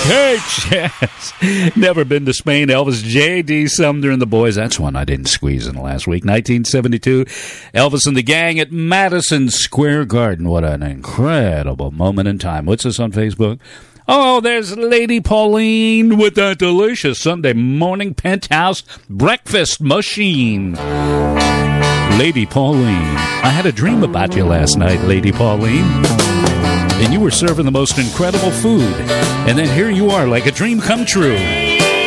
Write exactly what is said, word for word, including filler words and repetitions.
Hey, Chaz. Never been to Spain. Elvis, J D. Sumner and the Boys. That's one I didn't squeeze in last week. nineteen seventy-two, Elvis and the Gang at Madison Square Garden. What an incredible moment in time. What's this on Facebook? Oh, there's Lady Pauline with that delicious Sunday morning penthouse breakfast machine. Lady Pauline. I had a dream about you last night, Lady Pauline. And you were serving the most incredible food. And then here you are, like a dream come true.